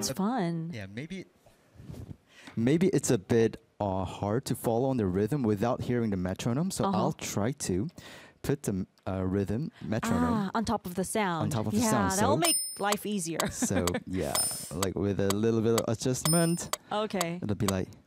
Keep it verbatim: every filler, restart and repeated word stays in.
Sounds fun. Yeah, maybe maybe it's a bit uh, hard to follow on the rhythm without hearing the metronome. So Uh-huh. I'll try to put the uh, rhythm metronome Ah, on top of the sound. on top of the yeah, sound. that'll So, make life easier. so yeah, like with a little bit of adjustment, Okay. it'll be like.